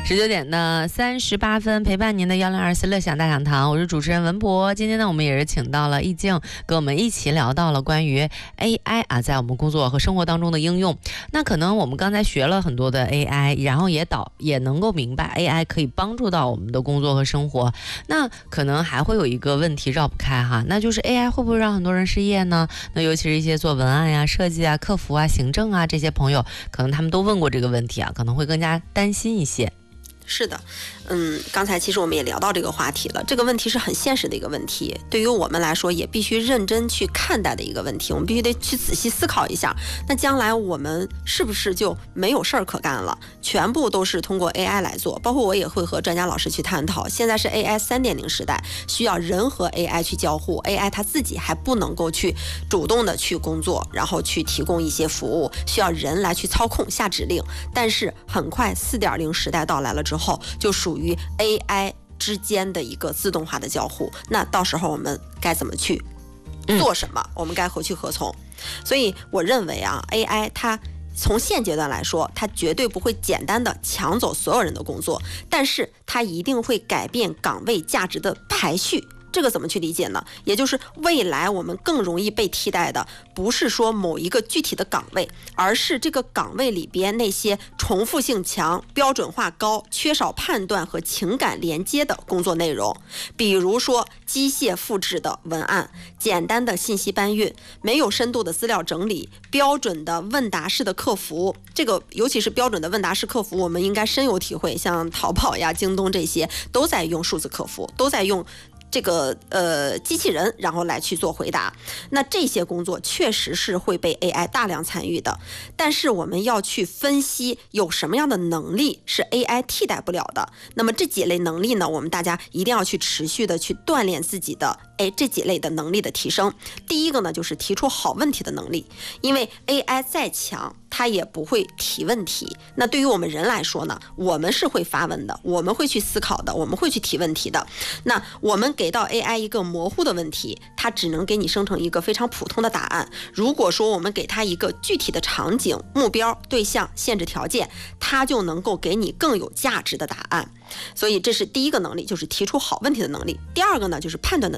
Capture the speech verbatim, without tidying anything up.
十九点的三十八分，陪伴您的幺零二四乐享大讲堂，我是主持人文博。今天呢，我们也是请到了易静，跟我们一起聊到了关于 A I 啊，在我们工作和生活当中的应用。那可能我们刚才学了很多的 A I， 然后也导也能够明白 A I 可以帮助到我们的工作和生活。那可能还会有一个问题绕不开哈，那就是 A I 会不会让很多人失业呢？那尤其是一些做文案呀、设计啊、客服啊、行政啊这些朋友，可能他们都问过这个问题啊，可能会更加担心一些。 是的，嗯，刚才其实我们也聊到这个话题了，这个问题是很现实的一个问题，对于我们来说也必须认真去看待的一个问题，我们必须得去仔细思考一下，那将来我们是不是就没有事儿可干了，全部都是通过 A I 来做，包括我也会和专家老师去探讨，现在是 A I 三点零 时代，需要人和 A I 去交互， A I 它自己还不能够去主动的去工作，然后去提供一些服务，需要人来去操控下指令，但是很快 四点零 时代到来了之后后就属于 A I 之间的一个自动化的交互，那到时候我们该怎么去做什么、嗯、我们该何去何从。所以我认为啊 A I 它从现阶段来说，它绝对不会简单的抢走所有人的工作，但是它一定会改变岗位价值的排序。这个怎么去理解呢？也就是未来我们更容易被替代的不是说某一个具体的岗位，而是这个岗位里边那些重复性强、标准化高、缺少判断和情感连接的工作内容。比如说机械复制的文案、简单的信息搬运、没有深度的资料整理、标准的问答式的客服。这个尤其是标准的问答式客服，我们应该深有体会，像淘宝呀、京东这些都在用数字客服，都在用这个呃机器人然后来去做回答，那这些工作确实是会被 A I 大量参与的，但是我们要去分析有什么样的能力是 A I 替代不了的。那么这几类能力呢，我们大家一定要去持续的去锻炼自己的哎这几类的能力的提升。第一个呢，就是提出好问题的能力，因为 A I 再强它也不会提问题，那对于我们人来说呢，我们是会发问的，我们会去思考的，我们会去提问题的。那我们给到 A I 一个模糊的问题，它只能给你生成一个非常普通的答案。如果说我们给它一个具体的场景、目标、对象、限制条件，它就能够给你更有价值的答案。所以这是第一个能力，就是提出好问题的能力。第二个呢，就是判断的能力。